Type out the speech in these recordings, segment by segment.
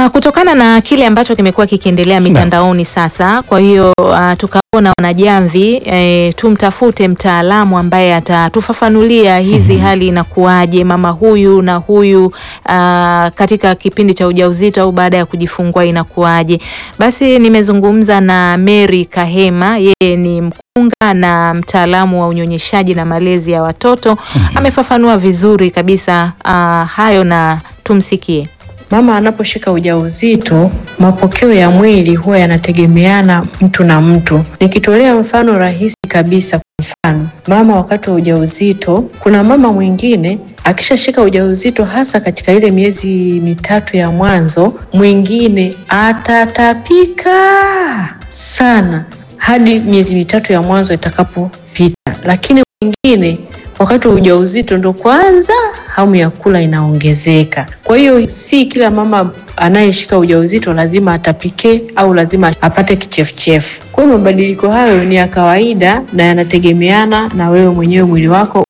Kutokana na kile ambacho kimekuwa kikiendelea mitandaoni sasa, kwa hiyo tukaona Wanajamvi tumtafute mtaalamu ambaye atatufafanulia hizi hali inakuaje, mama huyu na huyu katika kipindi cha ujauzito au baada ya kujifungua inakuaje. Basi nimezungumza na Mary Kahema, yeye ni mkunga na mtaalamu wa unyonyeshaji na malezi ya watoto. Amefafanua vizuri kabisa hayo, na tumsikie. Mama anaposhika ujauzito, mapokeo ya mwili huwa yanategemeana mtu na mtu. Nikitolea mfano rahisi kabisa, kwa mfano, mama wakati wa ujauzito, kuna mama mwingine akishashika ujauzito, hasa katika ile miezi mitatu ya mwanzo, mwingine atatapika sana hadi miezi mitatu ya mwanzo itakapopita. Lakini mwingine wakati wa ujauzito ndo kwanza hamu ya kula inaongezeka. Kwa hiyo si kila mama anayeshika ujauzito lazima atapike au lazima apate kichefuchefu. Kwa hiyo mabadiliko hayo ni ya kawaida na yanategemeana na wewe mwenyewe, mwili wako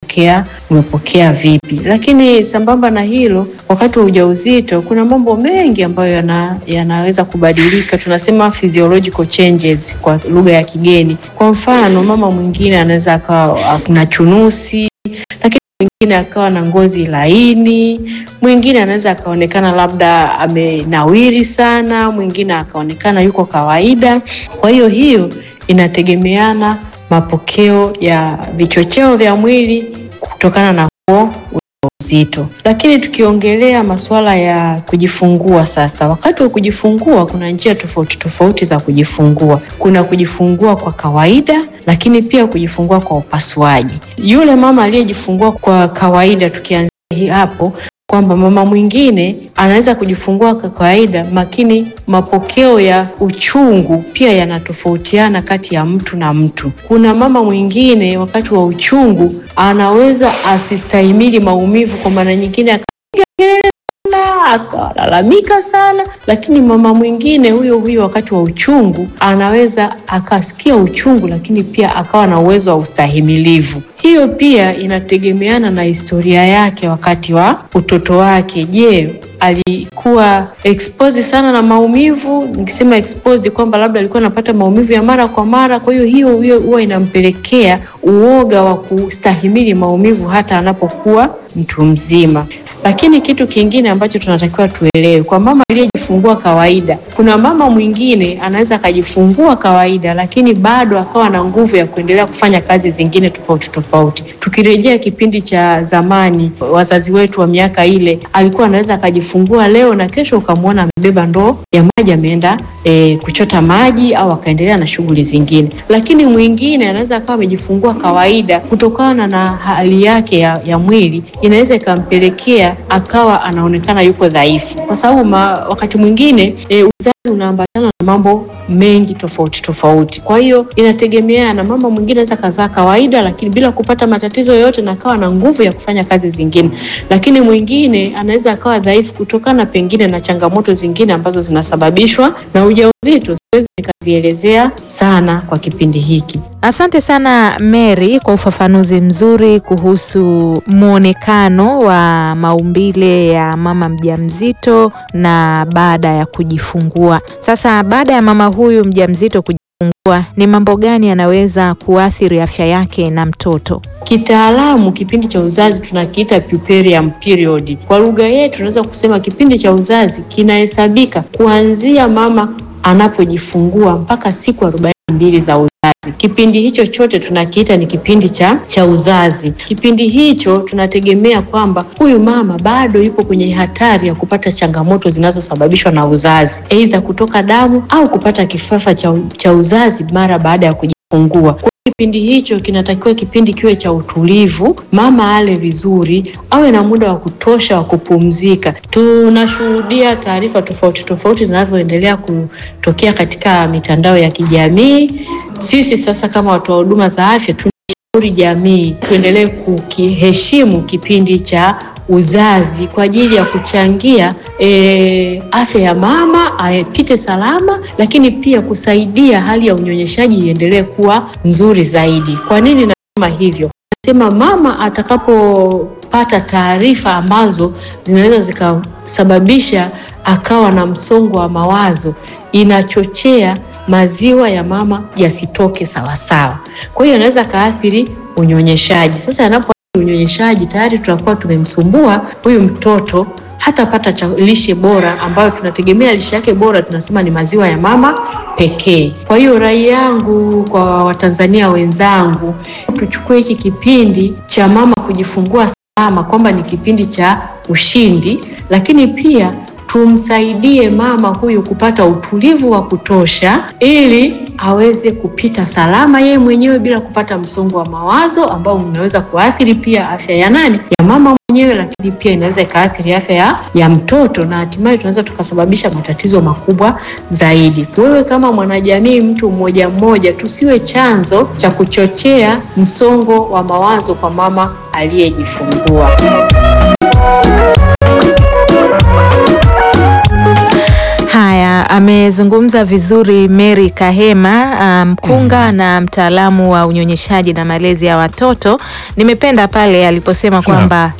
umepokea vipi. Lakini sambamba na hilo, wakati wa ujauzito kuna mambo mengi ambayo yanaweza kubadilika. Tunasema physiological changes kwa lugha ya kigeni. Kwa mfano, mama mwingine anaweza akawa na chunusi, lakini mwingine akawa na ngozi laini, mwingine anaweza akaonekana labda amenawiri sana, mwingine akaonekana yuko kawaida. Kwa hiyo inategemeana mapokeo ya vichocheo vya mwili kutokana na huo ujauzito. Lakini tukiongelea masuala ya kujifungua sasa, wakati wa kujifungua kuna njia tofauti tofauti za kujifungua. Kuna kujifungua kwa kawaida, lakini pia kujifungua kwa upasuaji. Yule mama aliyejifungua kwa kawaida, tukianzia hapo kwamba mama mwingine anaweza kujifungua kwa kawaida, lakini mapokeo ya uchungu pia yanatofautiana kati ya mtu na mtu. Kuna mama mwingine wakati wa uchungu anaweza asistahimili maumivu, kwa maana nyingine akapiga kelele sana, akalalamika sana, lakini mama mwingine huyo wakati wa uchungu anaweza akasikia uchungu lakini pia akawa na uwezo wa ustahimilivu. Hiyo pia inategemeana na historia yake wakati wa utoto wake. Je, alikuwa exposed sana na maumivu? Nikisema exposed kwamba labda alikuwa anapata maumivu ya mara kwa mara, kwa hiyo huwa inampelekea uoga wa kustahimili maumivu hata anapokuwa mtu mzima. Lakini kitu kingine ambacho tunatakiwa tuelewe, kwa mama aliyejifungua kawaida, kuna mama mwingine anaweza akajifungua kawaida lakini bado akawa na nguvu ya kuendelea kufanya kazi zingine tofauti tofauti. Tukirejea kipindi cha zamani, wazazi wetu wa miaka ile, alikuwa anaweza akajifungua leo na kesho ukamwona amebeba ndoo ya maji ameenda kuchota maji au akaendelea na shughuli zingine. Lakini mwingine anaweza akawa amejifungua kawaida, kutokana na hali yake ya mwili inaweza ikampelekea akawa anaonekana yuko dhaifu, kwa sababu wakati mwingine uzazi unaambatana na mambo mengi tofauti tofauti. Kwa hiyo inategemea, na mama mwingine anaweza kazaa kawaida lakini bila kupata matatizo yoyote na akawa na nguvu ya kufanya kazi zingine, lakini mwingine anaweza akawa dhaifu kutokana pengine na changamoto zingine ambazo zinasababishwa na ujauzito. Siwezi nikazielezea sana kwa kipindi hiki. Asante sana Mary kwa ufafanuzi mzuri kuhusu muonekano wa maumbile ya mama mjamzito na baada ya kujifungua. Sasa baada ya mama huyu mjamzito kujifungua, ni mambo gani yanaweza kuathiri afya yake na mtoto? Kitaalamu kipindi cha uzazi tunakiita puerperium period. Kwa lugha yetu tunaweza kusema kipindi cha uzazi kinahesabika kuanzia mama anapojifungua mpaka siku 42 za uzazi. Kipindi hicho chote tunakiita ni kipindi cha uzazi. Kipindi hicho tunategemea kwamba huyu mama bado yupo kwenye hatari ya kupata changamoto zinazosababishwa na uzazi, aidha kutoka damu au kupata kifafa cha uzazi mara baada ya kujifungua. Kipindi hicho kinatakiwa kipindi kiwe cha utulivu, mama ale vizuri, awe na muda wa kutosha wa kupumzika. Tunashuhudia taarifa tofauti tofauti zinazoendelea kutokea katika mitandao ya kijamii. Sisi sasa kama watu wa huduma za afya tunashauri jamii tuendelee kukiheshimu kipindi cha uzazi kwa ajili ya kuchangia afya ya mama apite salama, lakini pia kusaidia hali ya unyonyeshaji iendelee kuwa nzuri zaidi. Kwa nini nasema hivyo? Nasema mama atakapopata taarifa ambazo zinaweza zikasababisha akawa na msongo wa mawazo, inachochea maziwa ya mama yasitoke sawasawa. Kwa hiyo anaweza kaathiri unyonyeshaji. Sasa anapoathiri unyonyeshaji, tayari tunakuwa tumemsumbua huyu mtoto, hatapata lishe bora ambayo tunategemea lishe yake bora tunasema ni maziwa ya mama pekee. Kwa hiyo rai yangu kwa Watanzania wenzangu, tuchukue hiki kipindi cha mama kujifungua salama kwamba ni kipindi cha ushindi, lakini pia tumsaidie mama huyu kupata utulivu wa kutosha ili aweze kupita salama yeye mwenyewe bila kupata msongo wa mawazo ambao unaweza kuathiri pia afya ya nani? Ya mama mwenyewe, lakini pia inaweza ikaathiri afya ya mtoto na hatimaye tunaweza tukasababisha matatizo makubwa zaidi. Wewe kama mwanajamii, mtu mmoja mmoja, tusiwe chanzo cha kuchochea msongo wa mawazo kwa mama aliyejifungua. Haya, amezungumza vizuri Mary Kahema, mkunga na mtaalamu wa unyonyeshaji na malezi ya watoto. Nimependa pale aliposema kwamba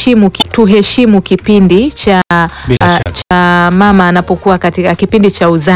tuheshimu kipindi cha mama anapokuwa katika kipindi cha uzazi.